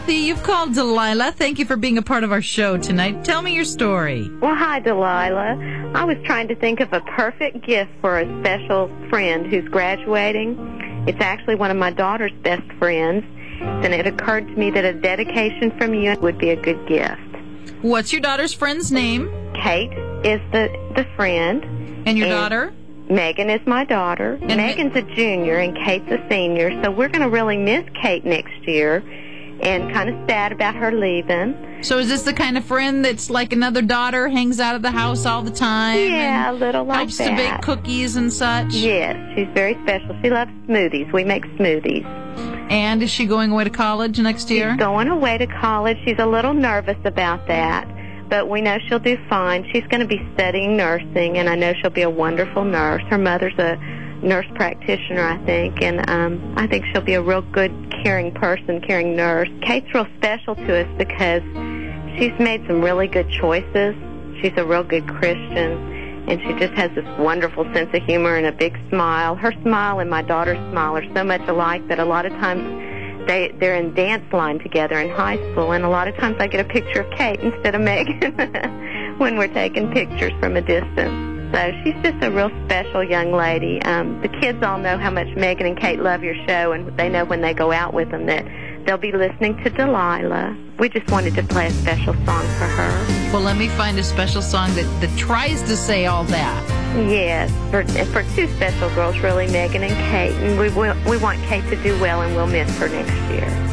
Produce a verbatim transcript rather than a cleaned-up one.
Kathy, you've called Delilah. Thank you for being a part of our show tonight. Tell me your story. Well, hi, Delilah. I was trying to think of a perfect gift for a special friend who's graduating. It's actually one of my daughter's best friends, and it occurred to me that a dedication from you would be a good gift. What's your daughter's friend's name? Kate is the, the friend. And your and daughter? Megan is my daughter. And Megan's a junior, and Kate's a senior, so we're going to really miss Kate next year and kind of sad about her leaving. So is this the kind of friend that's like another daughter, hangs out of the house all the time? Yeah, a little like helps that. to bake cookies and such? Yes, she's very special. She loves smoothies. We make smoothies. And is she going away to college next year? She's going away to college. She's a little nervous about that, but we know she'll do fine. She's going to be studying nursing, and I know she'll be a wonderful nurse. Her mother's a nurse practitioner, I think, and um, I think she'll be a real good, caring person, caring nurse. Kate's real special to us because she's made some really good choices. She's a real good Christian, and she just has this wonderful sense of humor and a big smile. Her smile and my daughter's smile are so much alike that a lot of times they, they're in dance line together in high school, and a lot of times I get a picture of Kate instead of Megan when we're taking pictures from a distance. So she's just a real special young lady. Um, the kids all know how much Megan and Kate love your show, and they know when they go out with them that they'll be listening to Delilah. We just wanted to play a special song for her. Well, let me find a special song that, that tries to say all that. Yes, for, for two special girls, really, Megan and Kate. And we, will, we want Kate to do well, and we'll miss her next year.